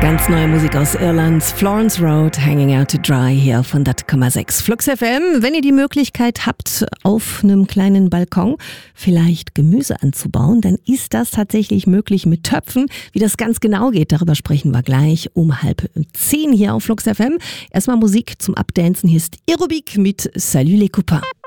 Ganz neue Musik aus Irland, Florence Road, Hanging Out to Dry hier auf 100,6 Flux FM. Wenn ihr die Möglichkeit habt, auf einem kleinen Balkon vielleicht Gemüse anzubauen, dann ist das tatsächlich möglich mit Töpfen. Wie das ganz genau geht, darüber sprechen wir gleich um 9:30 hier auf Flux FM. Erstmal Musik zum Abdancen. Hier ist Aerobic mit Salut les copains.